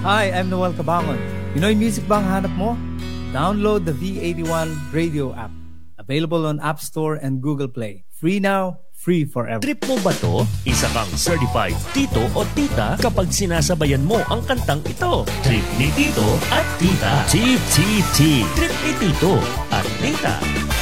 Hi, I'm Noel Cabangon. Pinoy music bang hanap mo? Download the V81 radio app. Available on App Store and Google Play. Free now, free forever. Trip mo ba to? Isa kang certified tito o tita kapag sinasabayan mo ang kantang ito. Trip ni Tito at Tita. TTT. Trip ni Tito at Tita.